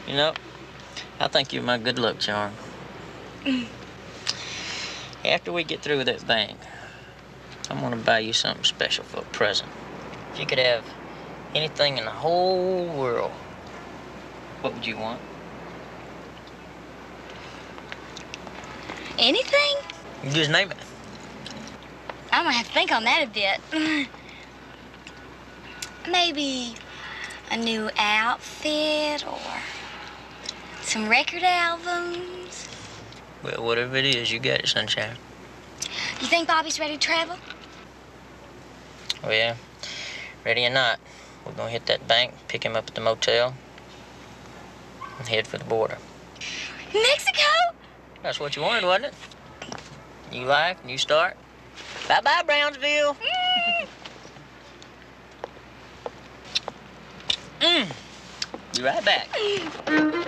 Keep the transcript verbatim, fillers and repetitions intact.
You know, I think you're my good luck charm. Mm. After we get through with that bank, I'm gonna buy you something special for a present. If you could have anything in the whole world, what would you want? Anything? You just name it. I'm gonna have to think on that a bit. Maybe a new outfit or some record albums. Well, whatever it is, you got it, sunshine. You think Bobby's ready to travel? Oh, yeah. Ready or not, we're gonna hit that bank, pick him up at the motel, and head for the border. Mexico? That's what you wanted, wasn't it? New life, new start. Bye-bye, Brownsville. Mm. Mm. Be right back.